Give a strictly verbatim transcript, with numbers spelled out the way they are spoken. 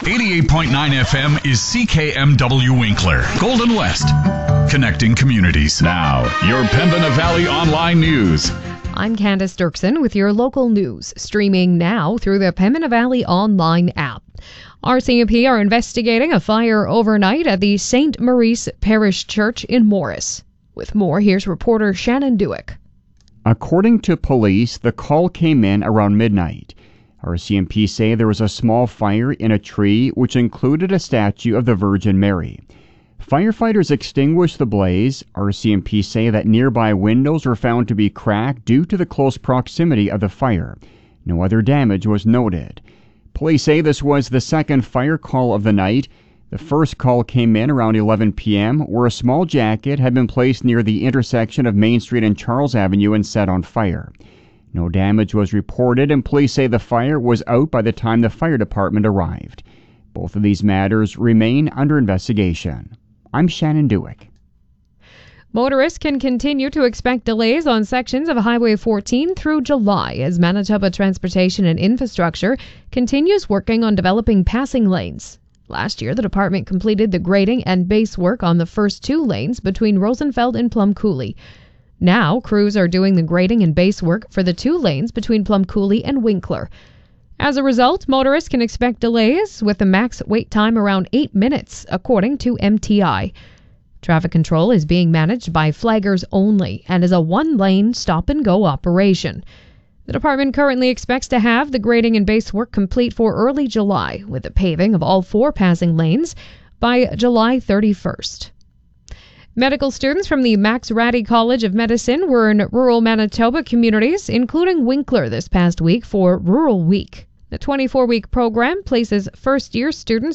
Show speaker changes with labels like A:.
A: eighty-eight point nine F M is C K M W Winkler, Golden West, connecting communities. Now, your Pembina Valley Online News.
B: I'm Candace Dirksen with your local news, streaming now through the Pembina Valley Online app. R C M P are investigating a fire overnight at the Saint Maurice Parish Church in Morris. With more, here's reporter Shannon Dewick.
C: According to police, the call came in around midnight. R C M P say there was a small fire in a tree which included a statue of the Virgin Mary. Firefighters extinguished the blaze. R C M P say that nearby windows were found to be cracked due to the close proximity of the fire. No other damage was noted. Police say this was the second fire call of the night. The first call came in around eleven p.m. where a small jacket had been placed near the intersection of Main Street and Charles Avenue and set on fire. No damage was reported, and police say the fire was out by the time the fire department arrived. Both of these matters remain under investigation. I'm Shannon Dewick.
B: Motorists can continue to expect delays on sections of Highway fourteen through July as Manitoba Transportation and Infrastructure continues working on developing passing lanes. Last year, the department completed the grading and base work on the first two lanes between Rosenfeld and Plum Coulee. Now, crews are doing the grading and base work for the two lanes between Plum Coulee and Winkler. As a result, motorists can expect delays with the max wait time around eight minutes, according to M T I. Traffic control is being managed by flaggers only and is a one-lane stop-and-go operation. The department currently expects to have the grading and base work complete for early July, with the paving of all four passing lanes by July thirty-first. Medical students from the Max Ratty College of Medicine were in rural Manitoba communities, including Winkler, this past week for Rural Week. The twenty-four week program places first-year students